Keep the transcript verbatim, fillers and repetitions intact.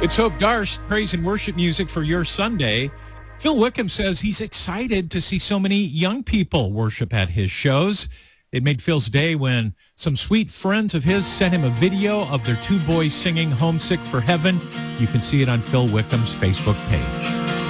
It's Hope Darst, praise and worship music for your Sunday. Phil Wickham says he's excited to see so many young people worship at his shows. It made Phil's day when some sweet friends of his sent him a video of their two boys singing Homesick for Heaven. You can see it on Phil Wickham's Facebook page.